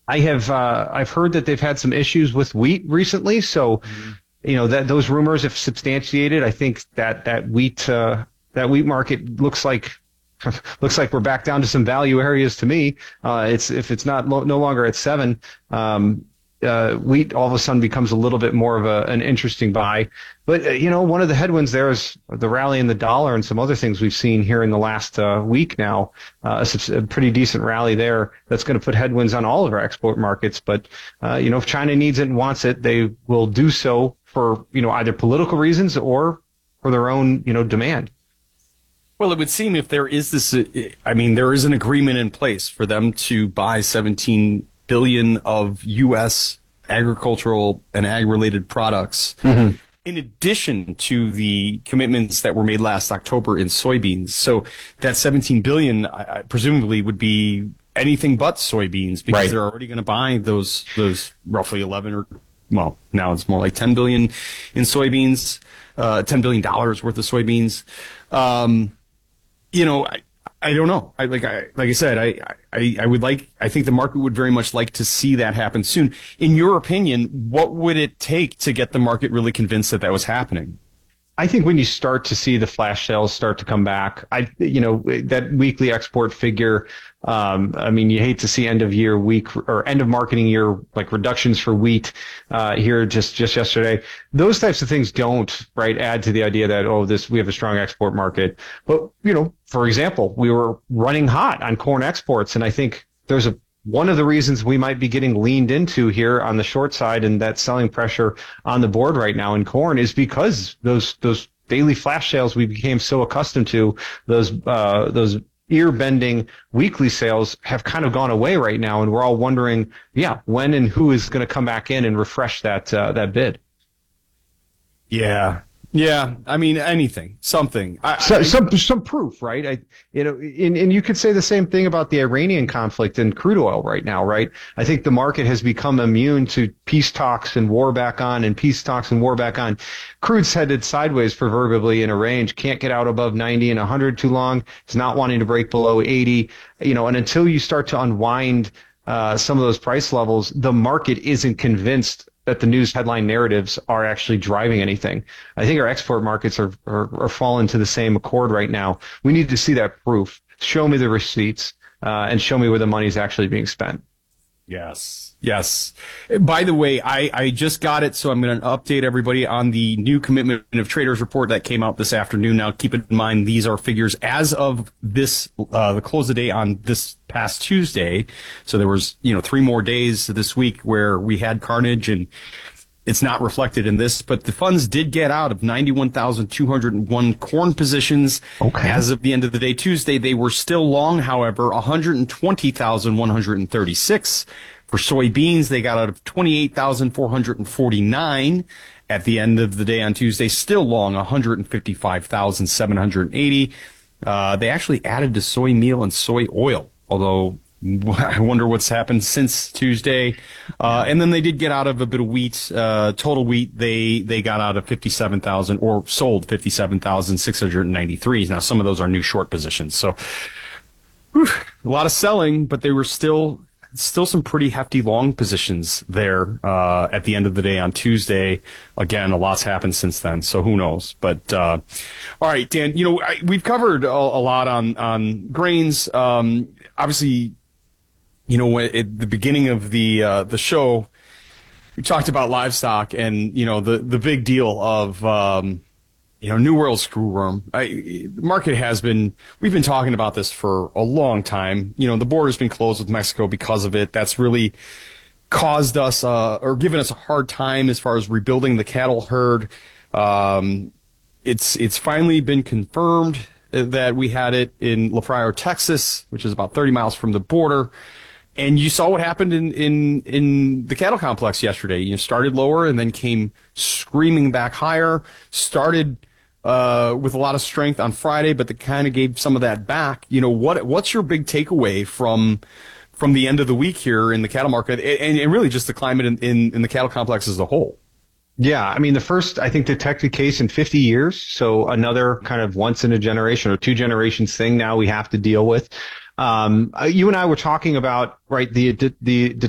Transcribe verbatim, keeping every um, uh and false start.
I have uh, I've heard that they've had some issues with wheat recently. So, you know, that those rumors, if substantiated, I think that that wheat uh, that wheat market looks like looks like we're back down to some value areas to me. Uh, it's if it's not lo- no longer at seven. Um, uh, wheat all of a sudden becomes a little bit more of a, an interesting buy. But, uh, you know, one of the headwinds there is the rally in the dollar and some other things we've seen here in the last uh, week now. Uh, a, a pretty decent rally there that's going to put headwinds on all of our export markets. But, uh, you know, if China needs it and wants it, they will do so for, you know, either political reasons or for their own, you know, demand. Well, it would seem if there is this, I mean, there is an agreement in place for them to buy seventeen billion of U S agricultural and ag-related products, mm-hmm. in addition to the commitments that were made last October in soybeans. So that seventeen billion I, presumably would be anything but soybeans, because right. they're already going to buy those those roughly eleven or well, now it's more like ten billion in soybeans, uh, ten billion dollars worth of soybeans. Um, you know, I, I don't know. I like I like I said, I, I I would like I think the market would very much like to see that happen soon. In your opinion, what would it take to get the market really convinced that that was happening? I think when you start to see the flash sales start to come back, I, you know, that weekly export figure, um, I mean, you hate to see end of year week or end of marketing year, like reductions for wheat, uh, here just, just yesterday. Those types of things don't, right, add to the idea that, oh, this, we have a strong export market. But, you know, for example, we were running hot on corn exports, and I think there's a one of the reasons we might be getting leaned into here on the short side and that selling pressure on the board right now in corn is because those those daily flash sales we became so accustomed to, those uh, those ear-bending weekly sales have kind of gone away right now, and we're all wondering, yeah, when and who is going to come back in and refresh that uh, that bid. Yeah. Yeah, I mean, anything, something. I, so, I, some some proof, right? I, you know, and, and you could say the same thing about the Iranian conflict and crude oil right now, right? I think the market has become immune to peace talks and war back on and peace talks and war back on. Crude's headed sideways proverbially in a range, can't get out above ninety and one hundred too long. It's not wanting to break below eighty, you know, and until you start to unwind uh, some of those price levels, the market isn't convinced that the news headline narratives are actually driving anything. I think our export markets are, are, are falling to the same accord right now. We need to see that proof. Show me the receipts, uh, and show me where the money's actually being spent. Yes. Yes. By the way, I, I just got it, so I'm going to update everybody on the new Commitment of Traders report that came out this afternoon. Now, keep in mind, these are figures as of this, uh, the close of the day on this past Tuesday. So there was, you know, three more days this week where we had carnage, and it's not reflected in this, but the funds did get out of ninety-one thousand two hundred one corn positions. Okay. As of the end of the day Tuesday. They were still long, however, one hundred twenty thousand one hundred thirty-six. For soybeans, they got out of twenty-eight thousand four hundred forty-nine. At the end of the day on Tuesday, still long, one hundred fifty-five thousand seven hundred eighty. Uh, they actually added to soy meal and soy oil, although I wonder what's happened since Tuesday. Uh, and then they did get out of a bit of wheat, uh, total wheat. They, they got out of fifty-seven thousand or sold fifty-seven thousand six hundred ninety-three. Now, some of those are new short positions. So, whew, a lot of selling, but they were still, still some pretty hefty long positions there, uh, at the end of the day on Tuesday. Again, a lot's happened since then, so who knows? But, uh, all right, Dan, you know, I, we've covered a, a lot on, on grains. Um, obviously, you know, at the beginning of the uh, the show, we talked about livestock and, you know, the, the big deal of, um, you know, New World screwworm. I, the market has been, we've been talking about this for a long time. You know, the border's been closed with Mexico because of it. That's really caused us, uh, or given us a hard time as far as rebuilding the cattle herd. Um, it's, it's finally been confirmed that we had it in La Pryor, Texas, which is about thirty miles from the border. And you saw what happened in, in, in the cattle complex yesterday. You know, started lower and then came screaming back higher, started uh, with a lot of strength on Friday, but they kind of gave some of that back. You know, what what's your big takeaway from from the end of the week here in the cattle market, and, and really just the climate in, in, in the cattle complex as a whole? Yeah, I mean, the first, I think, detected case in fifty years. So another kind of once in a generation or two generations thing now we have to deal with. Um, you and I were talking about, right, the, the